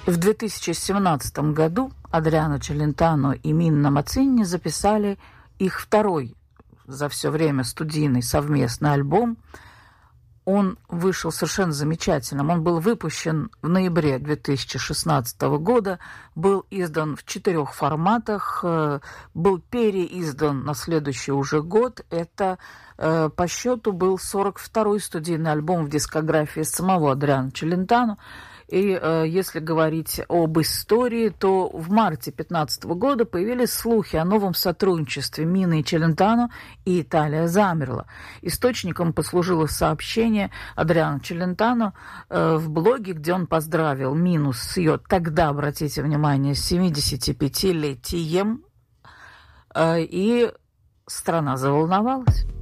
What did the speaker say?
В 2017 году Адриано Челентано и Минна Мацини записали их второй за все время студийный совместный альбом. Он вышел совершенно замечательным. Он был выпущен в ноябре 2016 года, был издан в 4 форматах, был переиздан на следующий уже год. Это по счету был 42-й студийный альбом в дискографии самого Адриано Челентано. И если говорить об истории, то в марте 2015 года появились слухи о новом сотрудничестве Мины и Челентано, и Италия замерла. Источником послужило сообщение Адриано Челентано в блоге, где он поздравил Мину с ее, тогда, обратите внимание, 75-летием, и страна заволновалась.